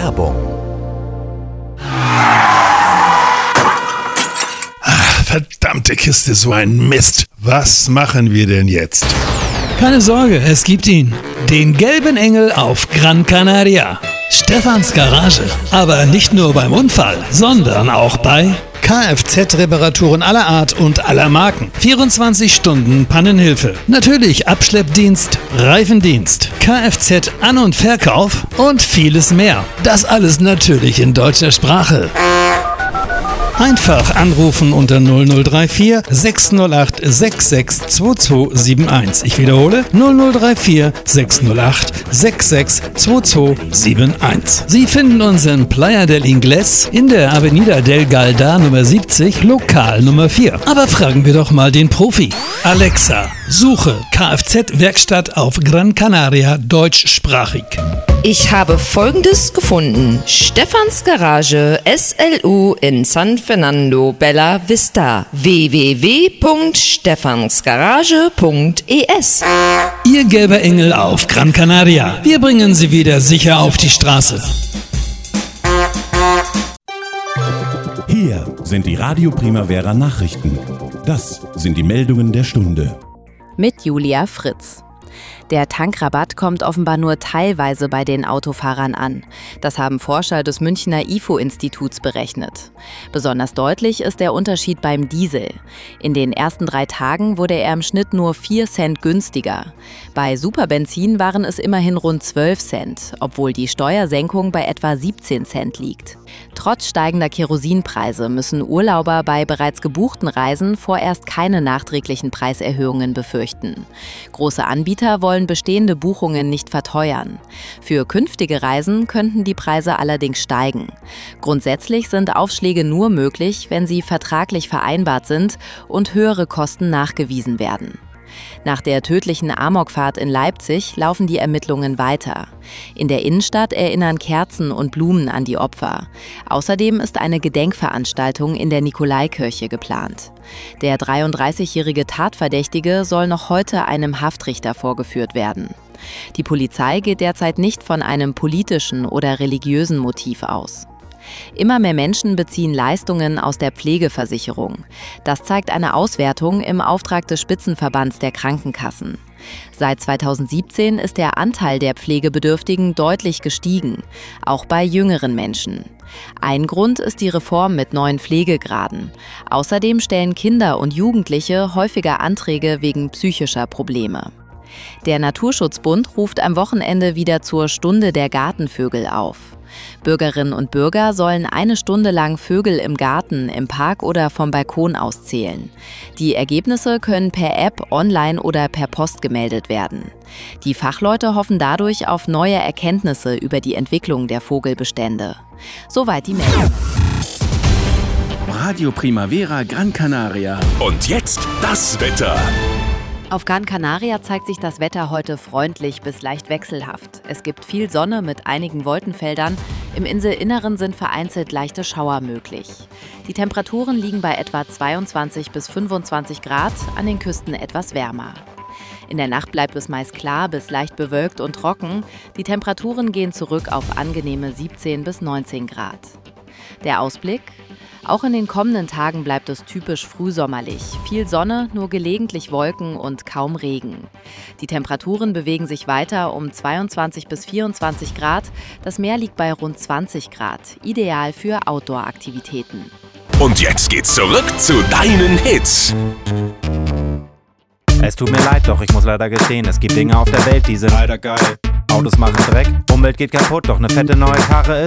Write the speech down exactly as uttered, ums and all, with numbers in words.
Werbung. Ach, verdammte Kiste, so ein Mist. Was machen wir denn jetzt? Keine Sorge, es gibt ihn. Den gelben Engel auf Gran Canaria. Stefans Garage. Aber nicht nur beim Unfall, sondern auch bei Kfz-Reparaturen aller Art und aller Marken. vierundzwanzig Stunden Pannenhilfe. Natürlich Abschleppdienst, Reifendienst, Kfz-An- und Verkauf und vieles mehr. Das alles natürlich in deutscher Sprache. Einfach anrufen unter null null drei vier sechs null acht sechs sechs zwei zwei sieben eins. Ich wiederhole null null drei vier sechs null acht sechs sechs zwei zwei sieben eins. Sie finden uns in Playa del Ingles in der Avenida del Galda Nummer siebzig, Lokal Nummer vier. Aber fragen wir doch mal den Profi. Alexa, suche Kfz-Werkstatt auf Gran Canaria deutschsprachig. Ich habe Folgendes gefunden. Stefans Garage S L U in San Fernando Bella Vista. w w w punkt stefansgarage punkt e s. Ihr gelber Engel auf Gran Canaria. Wir bringen Sie wieder sicher auf die Straße. Hier sind die Radio Primavera Nachrichten. Das sind die Meldungen der Stunde. Mit Julia Fritz. Der Tankrabatt kommt offenbar nur teilweise bei den Autofahrern an. Das haben Forscher des Münchner I F O-Instituts berechnet. Besonders deutlich ist der Unterschied beim Diesel. In den ersten drei Tagen wurde er im Schnitt nur vier Cent günstiger. Bei Superbenzin waren es immerhin rund zwölf Cent, obwohl die Steuersenkung bei etwa siebzehn Cent liegt. Trotz steigender Kerosinpreise müssen Urlauber bei bereits gebuchten Reisen vorerst keine nachträglichen Preiserhöhungen befürchten. Große Anbieter wollen bestehende Buchungen nicht verteuern. Für künftige Reisen könnten die Preise allerdings steigen. Grundsätzlich sind Aufschläge nur möglich, wenn sie vertraglich vereinbart sind und höhere Kosten nachgewiesen werden. Nach der tödlichen Amokfahrt in Leipzig laufen die Ermittlungen weiter. In der Innenstadt erinnern Kerzen und Blumen an die Opfer. Außerdem ist eine Gedenkveranstaltung in der Nikolaikirche geplant. Der dreiunddreißigjährige Tatverdächtige soll noch heute einem Haftrichter vorgeführt werden. Die Polizei geht derzeit nicht von einem politischen oder religiösen Motiv aus. Immer mehr Menschen beziehen Leistungen aus der Pflegeversicherung. Das zeigt eine Auswertung im Auftrag des Spitzenverbands der Krankenkassen. Seit zweitausendsiebzehn ist der Anteil der Pflegebedürftigen deutlich gestiegen, auch bei jüngeren Menschen. Ein Grund ist die Reform mit neuen Pflegegraden. Außerdem stellen Kinder und Jugendliche häufiger Anträge wegen psychischer Probleme. Der Naturschutzbund ruft am Wochenende wieder zur Stunde der Gartenvögel auf. Bürgerinnen und Bürger sollen eine Stunde lang Vögel im Garten, im Park oder vom Balkon aus zählen. Die Ergebnisse können per App, online oder per Post gemeldet werden. Die Fachleute hoffen dadurch auf neue Erkenntnisse über die Entwicklung der Vogelbestände. Soweit die Meldung. Radio Primavera Gran Canaria. Und jetzt das Wetter. Auf Gran Canaria zeigt sich das Wetter heute freundlich bis leicht wechselhaft. Es gibt viel Sonne mit einigen Wolkenfeldern. Im Inselinneren sind vereinzelt leichte Schauer möglich. Die Temperaturen liegen bei etwa zweiundzwanzig bis fünfundzwanzig Grad, an den Küsten etwas wärmer. In der Nacht bleibt es meist klar bis leicht bewölkt und trocken. Die Temperaturen gehen zurück auf angenehme siebzehn bis neunzehn Grad. Der Ausblick? Auch in den kommenden Tagen bleibt es typisch frühsommerlich. Viel Sonne, nur gelegentlich Wolken und kaum Regen. Die Temperaturen bewegen sich weiter um zweiundzwanzig bis vierundzwanzig Grad. Das Meer liegt bei rund zwanzig Grad, ideal für Outdoor-Aktivitäten. Und jetzt geht's zurück zu deinen Hits. Es tut mir leid, doch ich muss leider gestehen, es gibt Dinge auf der Welt, die sind leider geil. Autos machen Dreck, Umwelt geht kaputt, doch eine fette neue Karre